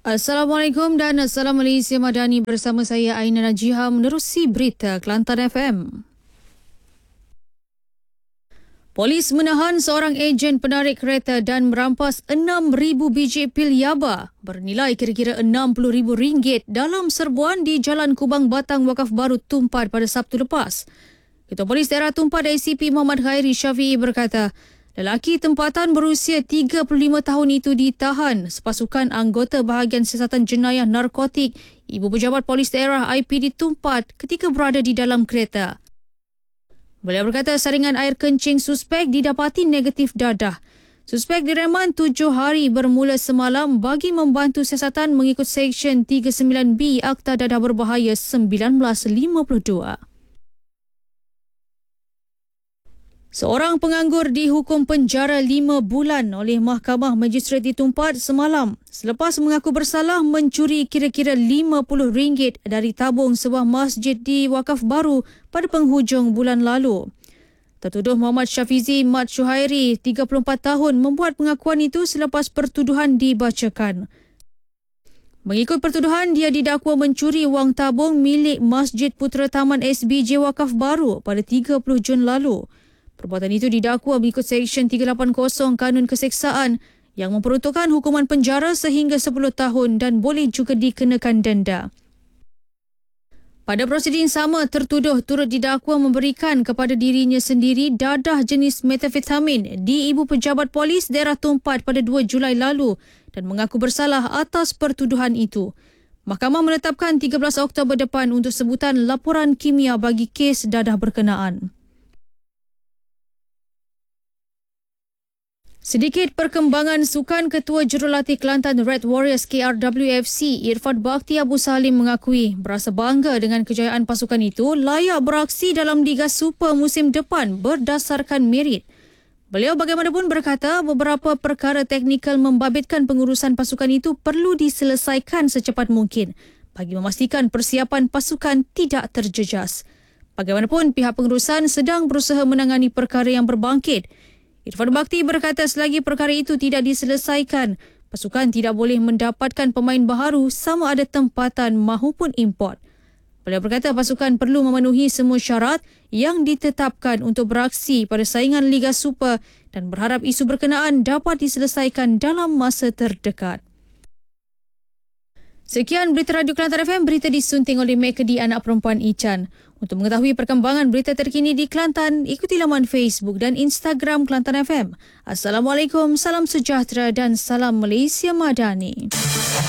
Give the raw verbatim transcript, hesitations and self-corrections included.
Assalamualaikum dan Assalamu Malaysia Madani, bersama saya Aina Najiha menerusi berita Kelantan F M. Polis menahan seorang ejen penarik kereta dan merampas enam ribu biji pil yaba bernilai kira-kira enam puluh ribu ringgit dalam serbuan di Jalan Kubang Batang, Wakaf Baru, Tumpat pada Sabtu lepas. Ketua Polis Daerah Tumpat A C P Muhammad Khairi Syafiee berkata, lelaki tempatan berusia tiga puluh lima tahun itu ditahan sepasukan anggota bahagian siasatan jenayah narkotik Ibu Pejabat Polis Daerah I P D Tumpat ketika berada di dalam kereta. Beliau berkata saringan air kencing suspek didapati negatif dadah. Suspek direman tujuh hari bermula semalam bagi membantu siasatan mengikut Seksyen tiga puluh sembilan B Akta Dadah Berbahaya seribu sembilan ratus lima puluh dua. Seorang penganggur dihukum penjara lima bulan oleh Mahkamah Magistrate di Tumpat semalam selepas mengaku bersalah mencuri kira-kira lima puluh ringgit dari tabung sebuah masjid di Wakaf Baru pada penghujung bulan lalu. Tertuduh Muhammad Syafizi Mat Syuhairi, tiga puluh empat tahun, membuat pengakuan itu selepas pertuduhan dibacakan. Mengikut pertuduhan, dia didakwa mencuri wang tabung milik Masjid Putera Taman S B J Wakaf Baru pada tiga puluh Jun lalu. Perbuatan itu didakwa mengikut Seksyen tiga lapan kosong Kanun Keseksaan yang memperuntukkan hukuman penjara sehingga sepuluh tahun dan boleh juga dikenakan denda. Pada prosiding sama, tertuduh turut didakwa memberikan kepada dirinya sendiri dadah jenis metafetamin di Ibu Pejabat Polis Daerah Tumpat pada dua Julai lalu dan mengaku bersalah atas pertuduhan itu. Mahkamah menetapkan tiga belas Oktober depan untuk sebutan laporan kimia bagi kes dadah berkenaan. Sedikit perkembangan sukan. Ketua Jurulatih Kelantan Red Warriors K R W F C Irfan Bakti Abu Salim mengakui berasa bangga dengan kejayaan pasukan itu layak beraksi dalam Liga Super musim depan berdasarkan merit. Beliau bagaimanapun berkata beberapa perkara teknikal membabitkan pengurusan pasukan itu perlu diselesaikan secepat mungkin bagi memastikan persiapan pasukan tidak terjejas. Bagaimanapun pihak pengurusan sedang berusaha menangani perkara yang berbangkit. Irfan Bakti berkata selagi perkara itu tidak diselesaikan, pasukan tidak boleh mendapatkan pemain baharu sama ada tempatan mahupun import. Beliau berkata pasukan perlu memenuhi semua syarat yang ditetapkan untuk beraksi pada saingan Liga Super dan berharap isu berkenaan dapat diselesaikan dalam masa terdekat. Sekian berita Radio Kelantan F M, berita disunting oleh Mekedi anak perempuan Ichan. Untuk mengetahui perkembangan berita terkini di Kelantan, ikuti laman Facebook dan Instagram Kelantan F M. Assalamualaikum, salam sejahtera dan salam Malaysia Madani.